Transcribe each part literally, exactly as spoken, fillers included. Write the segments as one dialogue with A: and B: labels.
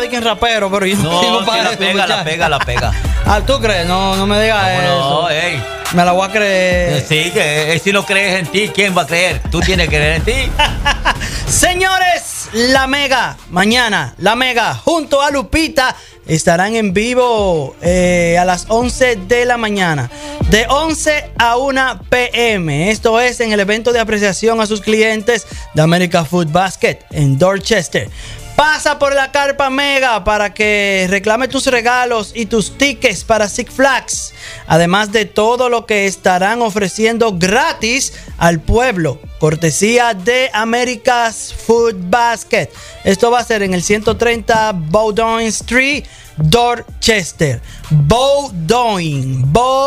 A: de quien rapero, pero yo no,
B: No,
A: sirvo
B: sí,
A: para
B: la
A: eso,
B: pega, la
A: muchacho.
B: pega, la pega.
A: Ah, ¿tú crees? No, no me digas
B: No,
A: eso.
B: no, ey.
A: Me la voy a creer.
B: Sí, que él, si no crees en ti, ¿quién va a creer? Tú tienes que creer en ti.
A: Señores, La Mega, mañana, La Mega, junto a Lupita, estarán en vivo eh, a las once de la mañana. De once a una pe eme. Esto es en el evento de apreciación a sus clientes de America Food Basket en Dorchester. Pasa por la carpa Mega para que reclame tus regalos y tus tickets para Six Flags. Además de todo lo que estarán ofreciendo gratis al pueblo. Cortesía de America's Food Basket. Esto va a ser en el ciento treinta Bowdoin Street, Dorchester. Bowdoin.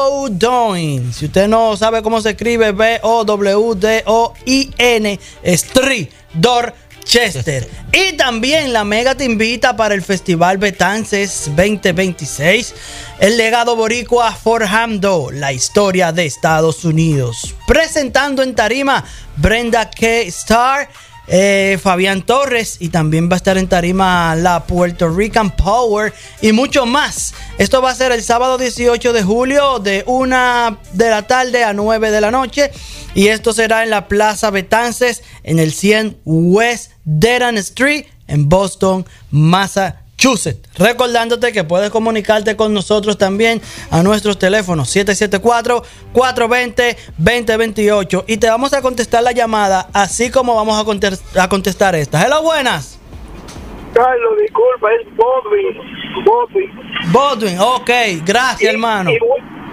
A: Bowdoin. Si usted no sabe cómo se escribe, B O W D O I N Street, Dorchester. Chester. Y también La Mega te invita para el Festival Betances veinte veintiséis. El legado boricua forjando la historia de Estados Unidos. Presentando en tarima Brenda K. Starr, eh, Fabián Torres, y también va a estar en tarima la Puerto Rican Power y mucho más. Esto va a ser el sábado dieciocho de julio de una de la tarde a nueve de la noche. Y esto será en la Plaza Betances en el cien West Deran Street en Boston, Massachusetts. Recordándote que puedes comunicarte con nosotros también a nuestros teléfonos siete siete cuatro, cuatro dos cero, dos cero dos ocho y te vamos a contestar la llamada así como vamos a contestar, a contestar esta. Hello, buenas.
C: Carlos, disculpa, es Bodwin. Bodwin.
A: Bodwin, ok, gracias, y, hermano.
C: Y,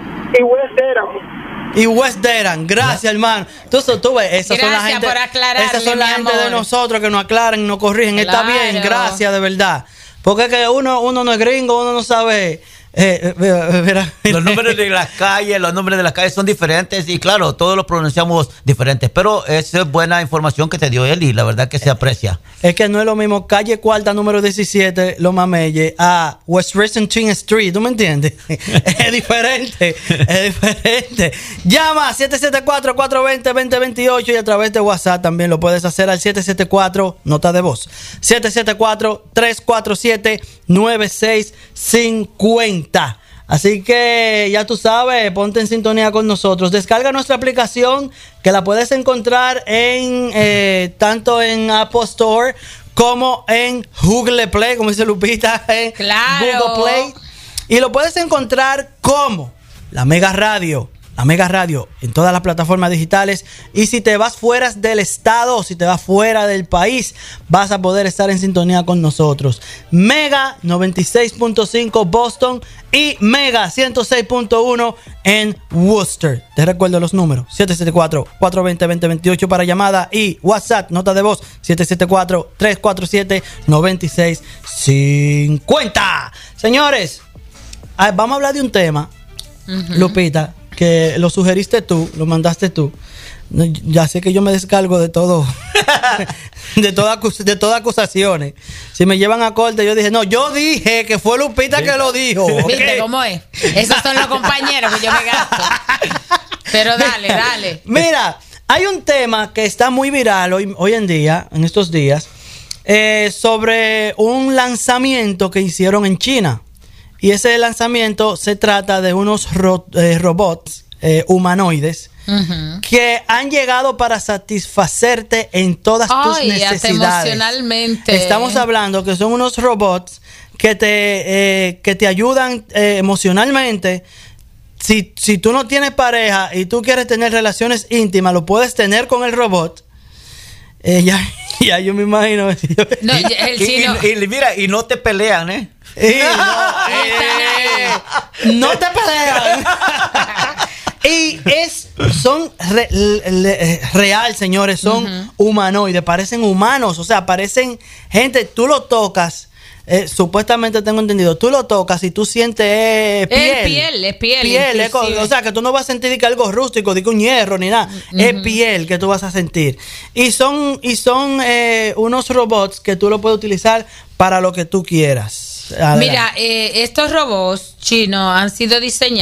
C: y West Deran.
A: Y West Deran, gracias, hermano. Entonces, tú ves, esas
D: gracias
A: son la gente,
D: por aclararle,
A: esas son la gente
D: amor.
A: de nosotros que nos aclaran, nos corrigen.
D: Claro.
A: Está bien, gracias, de verdad. Porque es que uno, uno no es gringo, uno no sabe. Eh, eh, mira, mira.
B: Los nombres de las calles, los nombres de las calles son diferentes y claro, todos los pronunciamos diferentes, pero esa es buena información que te dio él y la verdad que se aprecia.
A: Es que no es lo mismo calle cuarta número diecisiete, Los Mameyes, a West Richardson Street, ¿tú me entiendes? Es diferente, es diferente. Llama siete siete cuatro, cuatro dos cero, dos cero dos ocho y a través de WhatsApp también lo puedes hacer al siete siete cuatro, nota de voz, siete siete cuatro, tres cuatro siete, nueve seis cinco cero. Así que ya tú sabes, ponte en sintonía con nosotros. Descarga nuestra aplicación que la puedes encontrar en eh, tanto en Apple Store como en Google Play, como dice Lupita, en
D: claro.
A: Google Play. Y lo puedes encontrar como La Mega Radio. La Mega Radio en todas las plataformas digitales. Y si te vas fuera del estado o si te vas fuera del país, vas a poder estar en sintonía con nosotros. Mega noventa y seis punto cinco Boston y Mega ciento seis punto uno en Worcester. Te recuerdo los números: siete siete cuatro, cuatro dos cero, dos cero dos ocho para llamada y WhatsApp, nota de voz siete siete cuatro, tres cuatro siete, nueve seis cinco cero. Señores, vamos a hablar de un tema, uh-huh. Lupita, que lo sugeriste tú, lo mandaste tú. Ya sé que yo me descargo de todo, de todas de todas acusaciones. Si me llevan a corte, yo dije, no, yo dije que fue Lupita ¿Sí? que lo dijo.
D: ¿Viste
A: ¿Okay?
D: cómo es? Esos son los compañeros que yo me gasto. Pero dale, dale.
A: Mira, hay un tema que está muy viral hoy, hoy en día, en estos días, eh, sobre un lanzamiento que hicieron en China. Y ese lanzamiento se trata de unos ro- eh, robots eh, humanoides uh-huh. que han llegado para satisfacerte en todas Ay, tus necesidades.
D: Hasta emocionalmente.
A: Estamos hablando que son unos robots que te, eh, que te ayudan eh, emocionalmente. Si, si tú no tienes pareja y tú quieres tener relaciones íntimas, lo puedes tener con el robot. Eh, ya, ya yo me imagino.
D: No, el chino.
B: Y, y, y mira, y no te pelean, ¿eh?
A: Eh, no, eh, no te pelean. Y es, son re, le, real, señores, son uh-huh. humanoides, parecen humanos, o sea, parecen gente, tú lo tocas. Eh, supuestamente tengo entendido, tú lo tocas y tú sientes eh, piel.
D: Es piel, es piel.
A: piel es, o sea, que tú no vas a sentir que algo rústico, de que un hierro ni nada. Uh-huh. Es piel que tú vas a sentir. Y son, y son eh, unos robots que tú lo puedes utilizar para lo que tú quieras. Adelante.
D: Mira, eh, estos robots chinos han sido diseñados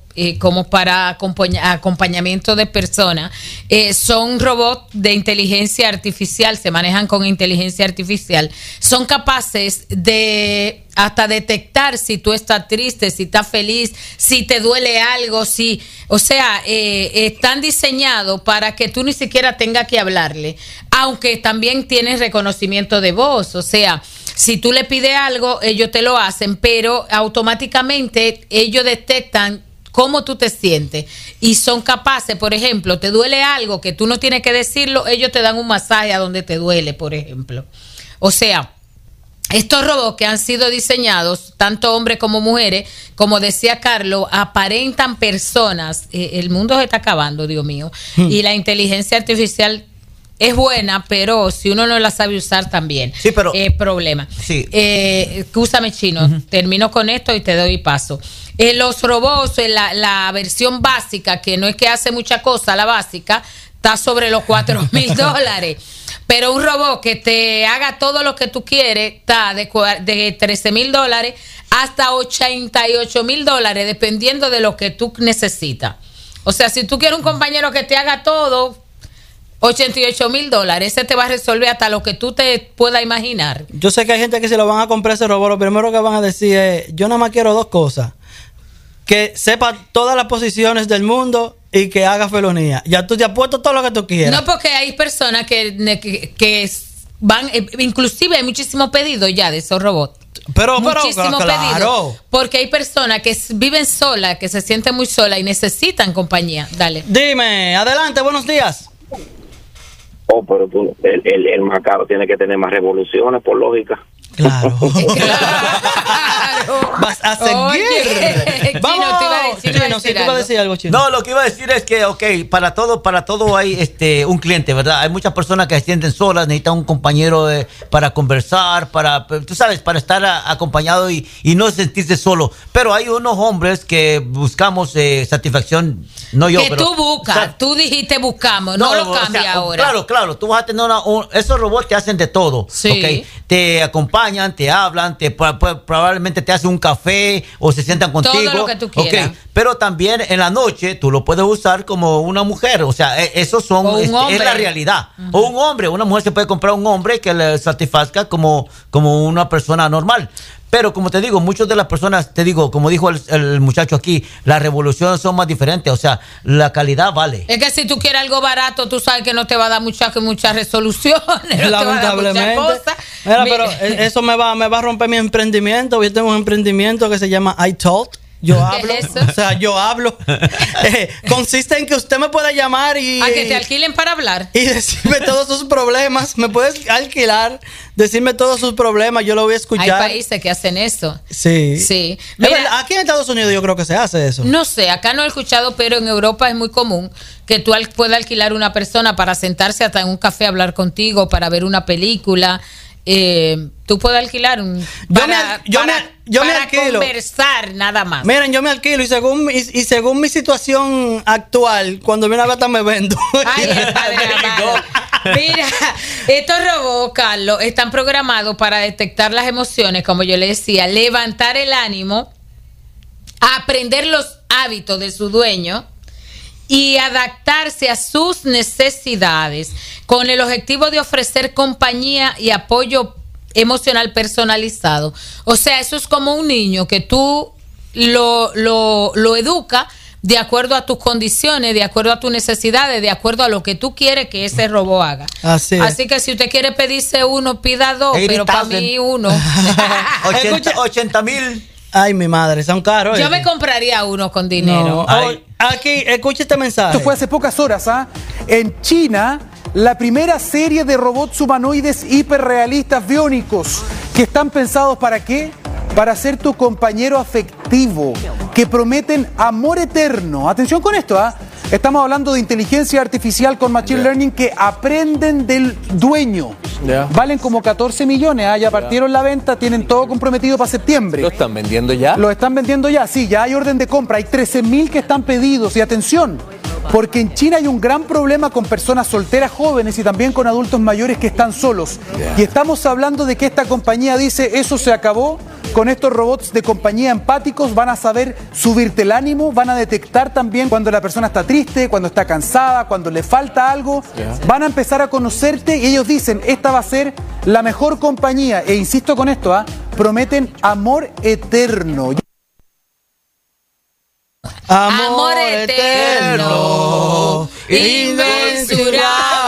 D: eh, como para acompaña, acompañamiento de personas, eh, son robots de inteligencia artificial, se manejan con inteligencia artificial, son capaces de hasta detectar si tú estás triste, si estás feliz, si te duele algo, si, o sea, eh, están diseñados para que tú ni siquiera tengas que hablarle, aunque también tienen reconocimiento de voz, o sea, si tú le pides algo, ellos te lo hacen, pero automáticamente ellos detectan cómo tú te sientes y son capaces, por ejemplo, te duele algo que tú no tienes que decirlo, ellos te dan un masaje a donde te duele, por ejemplo. O sea, estos robots que han sido diseñados, tanto hombres como mujeres, como decía Carlos, aparentan personas. Eh, el mundo se está acabando, Dios mío. Hmm. Y la inteligencia artificial es buena, pero si uno no la sabe usar también,
B: sí, pero,
D: es problema.
B: Sí.
D: Eh, escúchame, Chino, uh-huh. termino con esto y te doy paso. Eh, los robots, eh, la, la versión básica, que no es que hace mucha cosa, la básica, está sobre los cuatro mil dólares. Pero un robot que te haga todo lo que tú quieres está de, de trece mil dólares hasta ochenta y ocho mil dólares, dependiendo de lo que tú necesitas. O sea, si tú quieres un compañero que te haga todo, ochenta y ocho mil dólares, ese te va a resolver hasta lo que tú te puedas imaginar.
A: Yo sé que hay gente que se lo van a comprar ese robot, lo primero que van a decir es, yo nada más quiero dos cosas: que sepa todas las posiciones del mundo y que haga felonía. Ya tú te apuestas todo lo que tú quieras.
D: No, porque hay personas que, que, que van, inclusive hay muchísimos pedidos ya de esos robots.
A: Pero, pero,
D: muchísimo
A: claro.
D: pedido, porque hay personas que viven solas, que se sienten muy solas y necesitan compañía. Dale.
A: Dime, adelante, buenos días.
E: Oh, pero tú, el, el, el Macao tiene que tener más revoluciones, por lógica.
A: Claro.
D: Claro.
A: Vas a seguir.
D: Oye,
A: Vamos.
D: Chino, te iba a decir,
A: Chino, sí, te iba a decir algo, Chino.
B: No, lo que iba a decir es que, ok, para todo, para todo hay este un cliente, ¿verdad? Hay muchas personas que se sienten solas, necesitan un compañero eh, para conversar, para, tú sabes, para estar a, acompañado y, y no sentirse solo. Pero hay unos hombres que buscamos eh, satisfacción, no yo,
D: que
B: pero...
D: tú buscas, o sea, tú dijiste buscamos, no, no lo cambia, o sea, ahora.
B: Claro, claro, tú vas a tener una... Un, esos robots te hacen de todo,
D: sí.
B: ¿ok? Te acompañan, te hablan, te probablemente te hacen un café o se sientan contigo.
D: Todo lo que tú quieras.
B: Okay. Pero también en la noche tú lo puedes usar como una mujer, o sea, esos son
D: o un
B: es,
D: hombre.
B: es la realidad.
D: Uh-huh.
B: O un hombre, una mujer se puede comprar un hombre que le satisfazca como, como una persona normal. Pero como te digo, muchas de las personas, te digo, como dijo el, el muchacho aquí, las revoluciones son más diferentes, o sea, la calidad vale.
D: Es que si tú quieres algo barato, tú sabes que no te va a dar muchas muchas resoluciones, no
A: lamentablemente.
D: Te va a dar muchas cosas.
A: Mira, pero eso me va, me va a romper mi emprendimiento. Yo tengo un emprendimiento que se llama I Talk. Yo hablo,
D: es eso?
A: o sea, yo hablo. Eh, consiste en que usted me pueda llamar y...
D: A que te alquilen para hablar.
A: Y decirme todos sus problemas. Me puedes alquilar, decirme todos sus problemas, yo lo voy a escuchar.
D: Hay países que hacen eso.
A: Sí.
D: Sí.
A: Mira, verdad, aquí en Estados Unidos yo creo que se hace eso.
D: No sé, acá no he escuchado, pero en Europa es muy común que tú al, puedas alquilar una persona para sentarse hasta en un café a hablar contigo, para ver una película. Eh, tú puedes alquilar un
A: yo
D: para,
A: me, yo
D: para,
A: me, yo
D: para
A: me alquilo.
D: conversar nada más.
A: Miren, yo me alquilo y según mi, y según mi situación actual, cuando viene a ver hasta me vendo.
D: Ay, el padre amado. Mira, estos robots, Carlos, están programados para detectar las emociones, como yo le decía, levantar el ánimo, aprender los hábitos de su dueño y adaptarse a sus necesidades con el objetivo de ofrecer compañía y apoyo emocional personalizado. O sea, eso es como un niño que tú lo, lo, lo educas de acuerdo a tus condiciones, de acuerdo a tus necesidades, de acuerdo a lo que tú quieres que ese robot haga.
A: Así es.
D: Así que si usted quiere pedirse uno, pida dos, pero para mí uno.
B: ochenta mil.
A: Ay, mi madre, son caros.
D: Yo
A: ¿eh?
D: me compraría uno con dinero.
A: No. Oh, aquí, escucha este mensaje.
F: Esto fue hace pocas horas, ¿ah? ¿eh? En China, la primera serie de robots humanoides hiperrealistas biónicos que están pensados ¿para qué? Para ser tu compañero afectivo, que prometen amor eterno. Atención con esto, ¿ah? ¿eh? Estamos hablando de inteligencia artificial con Machine yeah. Learning que aprenden del dueño. Yeah. Valen como catorce millones, ¿ah? Ya partieron yeah. la venta, tienen todo comprometido para septiembre.
G: ¿Lo están vendiendo ya?
F: Lo están vendiendo ya, sí, ya hay orden de compra. Hay trece mil que están pedidos. Y atención, porque en China hay un gran problema con personas solteras jóvenes y también con adultos mayores que están solos. Yeah. Y estamos hablando de que esta compañía dice, eso se acabó, con estos robots de compañía empáticos van a saber subirte el ánimo, van a detectar también cuando la persona está triste, cuando está cansada, cuando le falta algo. Van a empezar a conocerte y ellos dicen, esta va a ser la mejor compañía. E insisto con esto, ¿ah? Prometen amor eterno.
A: Amor,
D: Amor eterno, inmensurable.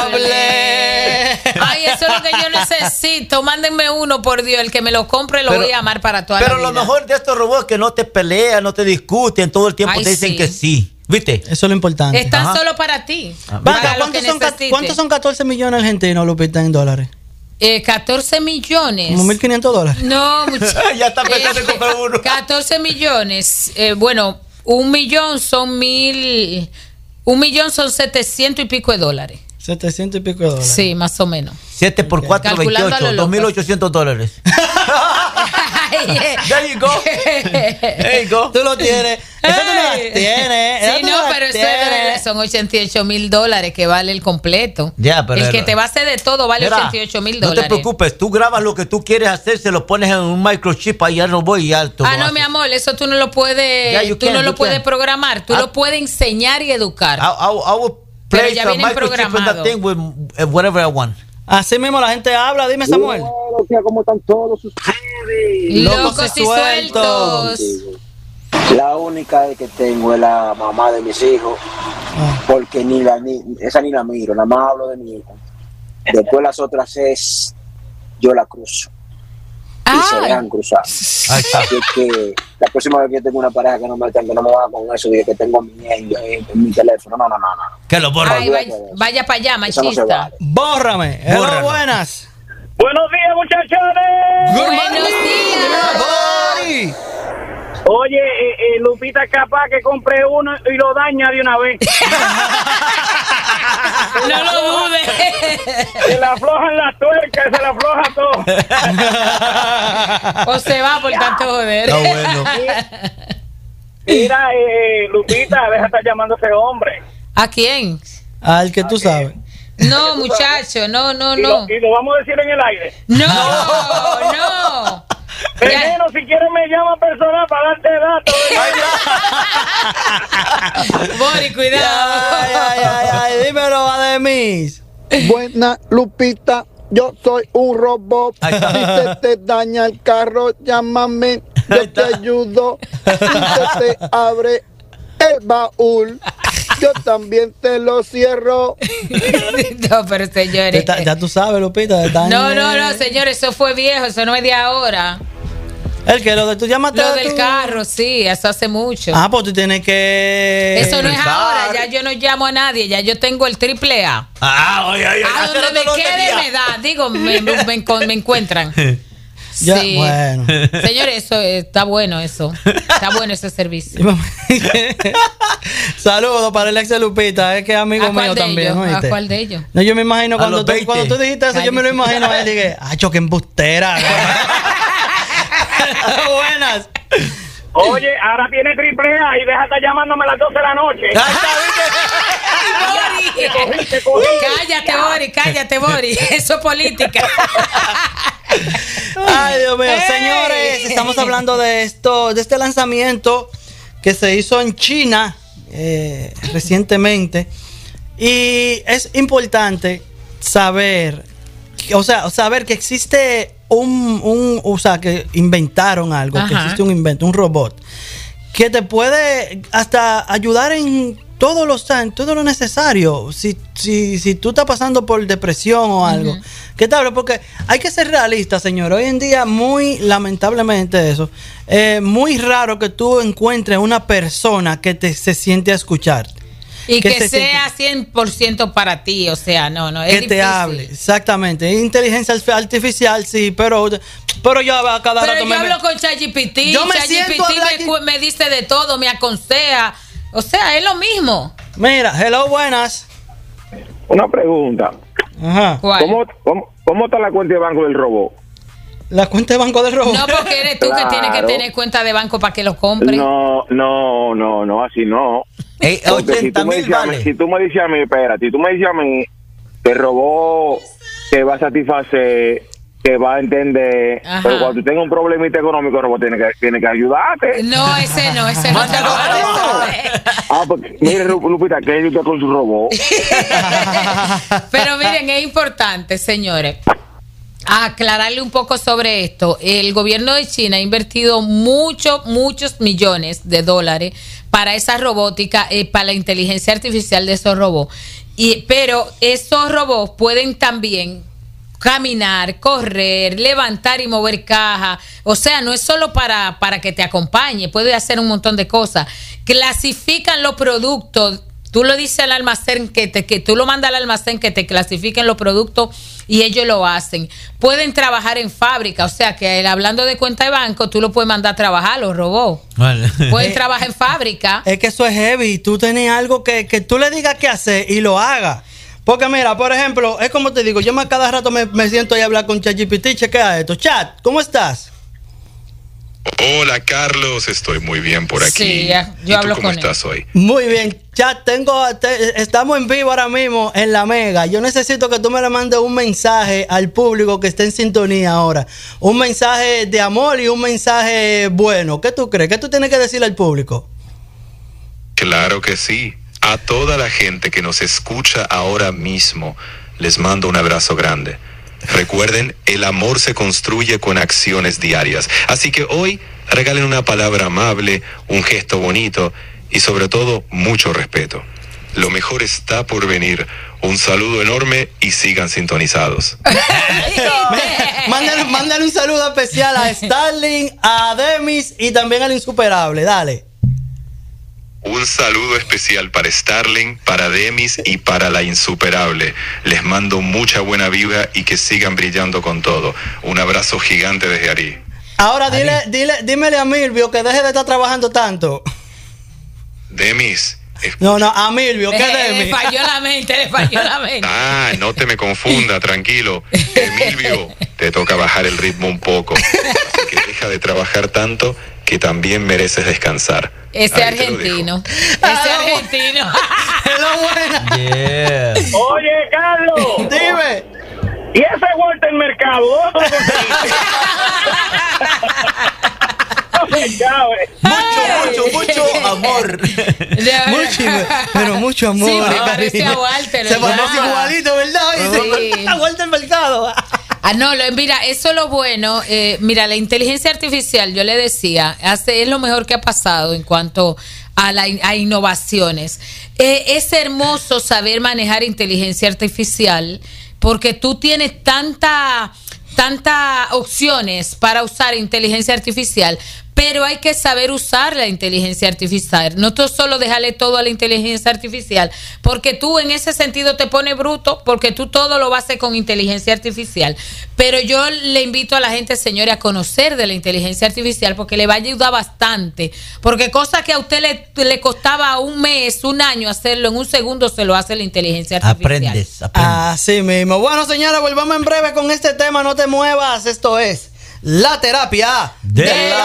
D: Ay, eso es lo que yo necesito. Mándenme uno, por Dios. El que me lo compre lo
B: Pero-
D: voy a amar para toda
B: Pero
D: la
B: lo
D: vida.
B: mejor de estos robots es que no te pelean, no te discuten, todo el tiempo
D: Ay,
B: te dicen
D: sí.
B: que sí. ¿Viste?
A: Eso es lo importante.
D: Están
B: Ajá.
D: solo para ti.
A: Banca,
D: Para lo que
A: ¿cuántos, son, ca-
D: necesites.
A: ¿Cuántos son catorce millones argentinos, Lupita, en dólares?
D: Eh, catorce millones.
A: Como mil quinientos dólares.
D: No, muchachos.
B: Ya está pensando en comprar uno.
D: catorce millones. Eh, bueno, un millón son mil. Un millón son setecientos y pico de dólares.
A: setecientos y pico de dólares.
D: Sí, más o menos.
B: siete por cuatro,
D: Calculando a
B: veintiocho,
D: lo loco.
B: dos mil ochocientos dólares. There you go. There you go.
A: Tú lo tienes. Eso tú no las tienes. Eso
D: Sí,
A: tú
D: no,
A: las
D: pero eso
A: tienes.
D: es- son ochenta y ocho mil dólares que vale el completo.
B: Ya, pero
D: el que
B: era-
D: te va a hacer de todo vale
B: Mira,
D: ochenta y ocho mil
B: no
D: dólares.
B: te preocupes, tú grabas lo que tú quieres hacer, se lo pones en un microchip ahí al robot y ya tú
D: Ah,
B: lo
D: no,
B: haces.
D: mi amor, eso tú no lo puedes,
B: Yeah, you
D: tú
B: can,
D: no
B: you
D: lo puedes
B: can.
D: programar, tú
B: Ah.
D: lo puedes enseñar y educar.
B: I, I, I will
D: Pero
B: place
D: ya
B: a
D: vienen
B: microchip in
D: programados.
B: that thing with uh, whatever I want.
A: Así mismo la gente habla. Dime, Samuel.
C: Buenos días, ¿cómo están todos ustedes?
A: Locos
D: Locos
A: y
D: y
A: sueltos.
D: sueltos.
G: La única que tengo es la mamá de mis hijos, porque ni la ni, esa ni la miro, nada más hablo de mi hijo. Después las otras es yo la cruzo y se
D: Ay.
G: dejan cruzar.
B: Ahí está.
G: Así que la próxima vez que yo tengo una pareja que no me tenga, no me va con eso de que tengo a mi niño en, en mi teléfono, no, no, no, no.
B: Que lo borra.
D: Ay, vaya, vaya para allá,
G: Eso no se
D: machista.
G: vale.
A: Bórrame. Hello,
B: Bórralo.
A: buenas.
C: Buenos días, muchachones.
D: Buenos días.
A: Bori.
C: Oye, eh, eh, Lupita, capaz que compre uno y lo daña de una vez.
D: No lo dudes.
C: Se le aflojan las tuercas, se le afloja todo.
D: O se va por tanto joder.
B: Está bueno.
C: Mira, eh, Lupita, deja de estar llamando a ese hombre.
D: ¿A quién?
A: Al que tú sabes.
D: No, muchacho, no, no,
C: Y,
D: no.
C: lo, y lo vamos a decir en el aire.
D: No, no. Ya.
C: Veneno, si quieres me llama personal para darte datos.
D: Bori, cuidado.
A: Ay, ay, ay, ay. Dímelo, Ademis.
H: Buena, Lupita. Yo soy un robot.
B: Ahí está.
H: Si se te daña el carro, llámame.
B: Ahí
H: Yo te
B: está.
H: ayudo. Si se te abre el baúl, yo también te lo cierro.
D: No, pero señores.
A: Está- ya tú sabes, Lupita. están-
D: No, no, no, señores, eso fue viejo, eso no es de ahora.
A: El que lo de tú llamaste.
D: Lo
A: a
D: del
A: tu-
D: carro, sí, eso hace mucho.
A: Ah, pues tú tienes que.
D: Eso no es
B: pensar.
D: ahora, ya yo no llamo a nadie, ya yo tengo el triple A.
B: Ah, oye, oye,
D: A
B: hace
D: donde
B: rato
D: me
B: no
D: quede
B: tenía.
D: me da, digo, me, me- me encon- me encuentran.
A: Ya,
D: Sí.
A: bueno.
D: Señores, eso eh, está bueno eso. Está bueno ese servicio.
A: Saludos para el ex de Lupita, es que es amigo
D: ¿A cuál
A: mío
D: de
A: también.
D: ellos?
A: ¿Oíste?
D: ¿A cuál de ellos?
A: No, yo me imagino
B: A
A: cuando
B: los
A: tú,
B: veinte.
A: cuando tú dijiste eso, yo me lo imagino a él y dije, ¡ah, que embustera! Buenas.
C: Oye, ahora tiene triple A y deja de estar llamándome a las doce de la noche.
B: Ahí está, ¿viste?
C: Cogí, te cogí.
D: Cállate, Bori, cállate, Bori. Eso es política.
A: Ay, Dios mío.
D: ¡Ey!
A: Señores, estamos hablando de esto, de este lanzamiento que se hizo en China eh, recientemente. Y es importante saber, que- o sea, saber que existe un, un o sea, que inventaron algo, que
D: Ajá.
A: existe un invento, un robot, que te puede hasta ayudar en todos los en todo lo necesario. Si, si, si tú estás pasando por depresión o algo, ¿qué tal? Porque hay que ser realista, señor. Hoy en día, muy lamentablemente eso, eh, muy raro que tú encuentres una persona que te se siente a escuchar.
D: Y que,
A: se
D: sea cien por ciento para ti, o sea, no, no, es
A: que
D: difícil.
A: te hable, exactamente. Inteligencia artificial, sí, pero, pero yo a cada
D: Pero
A: rato
D: yo
A: me-
D: hablo con ChatGPT,
A: Yo me siento a
D: ChatGPT
A: hablar
D: me, cu- me dice de todo, me aconseja, o sea, es lo mismo.
A: Mira, hello, buenas.
C: Una pregunta.
A: Ajá.
D: ¿Cuál?
C: ¿Cómo, cómo, cómo está la cuenta de banco del robot?
A: La cuenta de banco del robot.
D: No, porque eres tú que
C: Claro.
D: tienes que tener cuenta de banco para que lo compre.
C: No, no, no, no, así no.
B: Ey,
C: Porque si
B: ochenta
C: tú, me
B: mil
C: dices a mí,
B: vale.
C: si tú me dices a mí, espera, si tú me dices a mí que el robot te va a satisfacer
E: que va a entender.
D: Ajá.
E: Pero cuando tú tengas un problemita económico, el robot tiene que, tiene que ayudarte.
D: No, ese no, ese no.
B: Mándalo a eso.
E: Ah, porque, mire, Lu- Lupita, que ayuda con su robot.
D: Pero miren, es importante, señores, aclararle un poco sobre esto. El gobierno de China ha invertido muchos, muchos millones de dólares para esa robótica, eh, para la inteligencia artificial de esos robots. Y, pero esos robots pueden también caminar, correr, levantar y mover caja. O sea, no es solo para, para que te acompañe, puede hacer un montón de cosas. Clasifican los productos. Tú lo dices al almacén, que, te, que tú lo mandas al almacén que te clasifiquen los productos y ellos lo hacen. Pueden trabajar en fábrica, o sea que hablando de cuenta de banco, tú lo puedes mandar a trabajar, los robots.
B: Vale.
D: Pueden trabajar en fábrica.
A: Es que eso es heavy. Tú tenés algo que, que tú le digas qué hacer y lo haga. Porque mira, por ejemplo, es como te digo, yo me, cada rato me, me siento ahí a hablar con ChatGPT. Chequea esto. Chat, ¿cómo estás?
I: Hola Carlos, estoy muy bien por aquí.
D: Sí, ya, yo
I: ¿Y tú
D: hablo
I: cómo
D: con él.
I: estás hoy?
A: Muy bien, Chat, tengo, te- estamos en vivo ahora mismo en la Mega. Yo necesito que tú me le mandes un mensaje al público que esté en sintonía ahora. Un mensaje de amor y un mensaje bueno. ¿Qué tú crees? ¿Qué tú tienes que decirle al público?
I: Claro que sí. A toda la gente que nos escucha ahora mismo, les mando un abrazo grande. Recuerden, el amor se construye con acciones diarias. Así que hoy regalen una palabra amable, un gesto bonito y sobre todo mucho respeto. Lo mejor está por venir. Un saludo enorme y sigan sintonizados.
A: Mándale, mándale un saludo especial a Starling, a Demis y también al Insuperable. Dale.
I: Un saludo especial para Starling, para Demis y para la Insuperable. Les mando mucha buena vibra y que sigan brillando con todo. Un abrazo gigante desde Ari.
A: Ahora dile, dile, dímele a Milvio que deje de estar trabajando tanto.
I: Demis. es-
A: No, no, a Milvio, ¿qué
D: Eh, le
A: Demis?
D: falló la mente, le falló la mente.
I: Ah, no te me confunda, tranquilo. Emilio, te toca bajar el ritmo un poco. Así que deja de trabajar tanto que también mereces descansar.
D: Ese
I: Ahí te lo dejo.
D: argentino. Ese argentino.
A: Hello, buena.
B: Yeah.
C: Oye, Carlos.
A: Dime.
C: ¿Y ese Walter Mercado? ¿Dónde lo conseguiste? Ya, güey.
B: Mucho, mucho, mucho amor.
A: Mucho, pero mucho amor.
D: Sí, me
A: y
D: parece
A: cariño.
D: a Walter,
A: Se
D: ¿verdad?
A: parece igualito, ¿verdad?
D: Sí.
A: A Walter Mercado.
D: Ah, no, lo- mira, eso es lo bueno. Eh, mira, la inteligencia artificial, yo le decía, hace, es lo mejor que ha pasado en cuanto a, la, a innovaciones. Eh, es hermoso saber manejar inteligencia artificial porque tú tienes tanta, tantas opciones para usar inteligencia artificial. Pero hay que saber usar la inteligencia artificial. No tú solo dejarle todo a la inteligencia artificial, porque tú en ese sentido te pones bruto, porque tú todo lo vas a hacer con inteligencia artificial. Pero yo le invito a la gente, señores, a conocer de la inteligencia artificial, porque le va a ayudar bastante. Porque cosas que a usted le, le costaba un mes, un año hacerlo, en un segundo se lo hace la inteligencia artificial.
B: Aprendes, aprendes.
A: Así mismo. Bueno, señora, volvamos en breve con este tema. No te muevas. Esto es La Terapia
B: De la